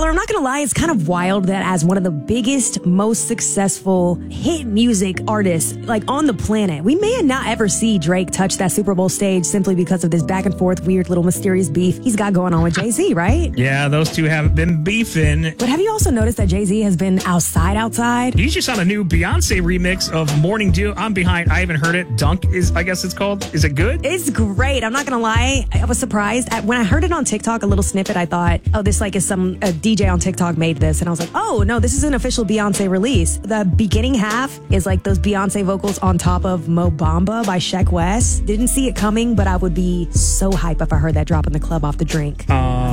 I'm not going to lie, it's kind of wild that as one of the biggest, most successful hit music artists like on the planet, we may not ever see Drake touch that Super Bowl stage simply because of this back and forth, weird little mysterious beef he's got going on with Jay-Z, right? Yeah, those two have been beefing. But have you also noticed that Jay-Z has been outside? He's just on a new Beyonce remix of Morning Dew. I'm behind. I haven't heard it. Dunk is, I guess it's called. Is it good? It's great. I'm not going to lie. I was surprised. When I heard it on TikTok, a little snippet, I thought, oh, this like is some DJ on TikTok made this. And I was like, oh, no, this is an official Beyonce release. The beginning half is like those Beyonce vocals on top of Mo Bamba by Sheck West. Didn't see it coming, but I would be so hype if I heard that drop in the club off the drink.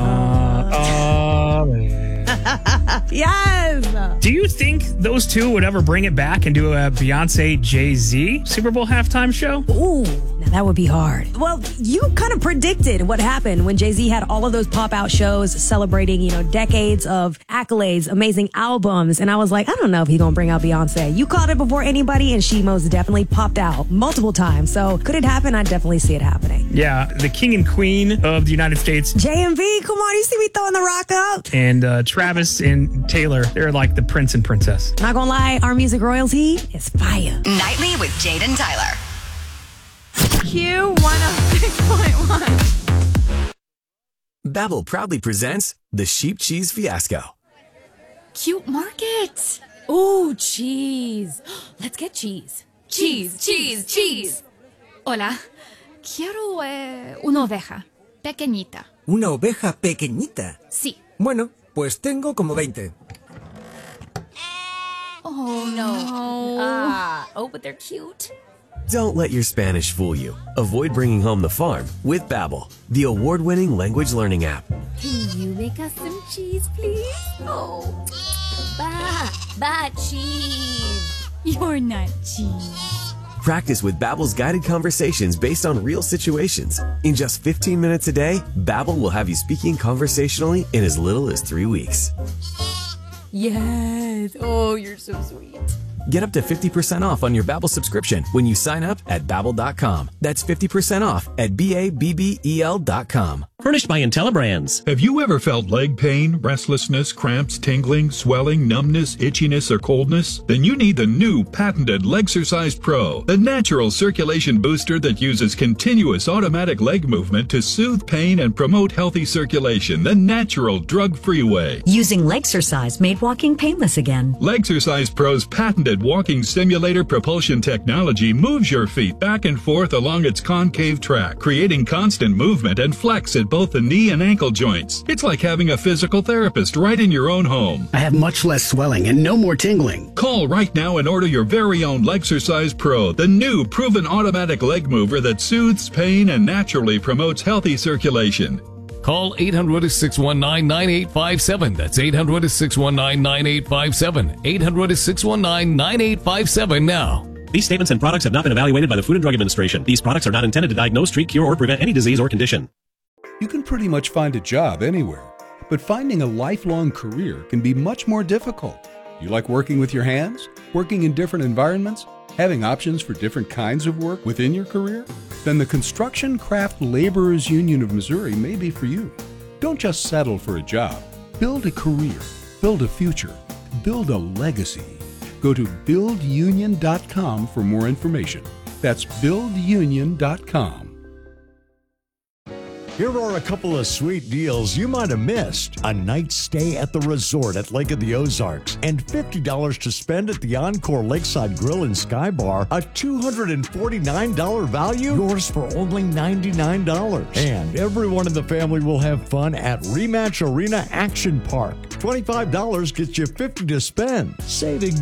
Yes. Do you think those two would ever bring it back and do a Beyonce Jay-Z Super Bowl halftime show? Ooh, now that would be hard. Well, you kind of predicted what happened when Jay-Z had all of those pop-out shows celebrating, decades of accolades, amazing albums. And I was like, I don't know if he's going to bring out Beyonce. You called it before anybody, and she most definitely popped out multiple times. So could it happen? I definitely see it happening. Yeah, the king and queen of the United States. JMV, come on, you see me throwing the rock up? And Travis and Taylor, they're like the prince and princess. Not gonna lie, our music royalty is fire. Nightly with Jade and Tyler. Q106.1. Babbel proudly presents the Sheep Cheese Fiasco. Cute market. Ooh, cheese. Let's get cheese. Cheese. Hola. Quiero una oveja pequeñita. ¿Una oveja pequeñita? Sí. Bueno, pues tengo como 20. Oh, no. Oh, but they're cute. Don't let your Spanish fool you. Avoid bringing home the farm with Babbel, the award-winning language learning app. Can you make us some cheese, please? Oh, cheese. You're not cheese. Practice with Babbel's guided conversations based on real situations. In just 15 minutes a day, Babbel will have you speaking conversationally in as little as 3 weeks. Yes. Oh, you're so sweet. Get up to 50% off on your Babbel subscription when you sign up at Babbel.com. That's 50% off at BABBEL.com. Furnished by IntelliBrands. Have you ever felt leg pain, restlessness, cramps, tingling, swelling, numbness, itchiness, or coldness? Then you need the new patented Legsercise Pro, the natural circulation booster that uses continuous automatic leg movement to soothe pain and promote healthy circulation the natural, drug-free way. Using Legsercise made walking painless again. Legsercise Pro's patented walking simulator propulsion technology moves your feet back and forth along its concave track, creating constant movement and flex at both the knee and ankle joints. It's like having a physical therapist right in your own home. I have much less swelling and no more tingling. Call right now and order your very own Legsercise Pro, the new proven automatic leg mover that soothes pain and naturally promotes healthy circulation. Call 800-619-9857. That's 800-619-9857. 800-619-9857 now. These statements and products have not been evaluated by the Food and Drug Administration. These products are not intended to diagnose, treat, cure, or prevent any disease or condition. You can pretty much find a job anywhere, but finding a lifelong career can be much more difficult. You like working with your hands? Working in different environments? Having options for different kinds of work within your career? Then the Construction Craft Laborers Union of Missouri may be for you. Don't just settle for a job. Build a career. Build a future. Build a legacy. Go to buildunion.com for more information. That's buildunion.com. Here are a couple of sweet deals you might have missed. A night stay at the resort at Lake of the Ozarks and $50 to spend at the Encore Lakeside Grill and Sky Bar. A $249 value, yours for only $99. And everyone in the family will have fun at Rematch Arena Action Park. $25 gets you $50 to spend. Saving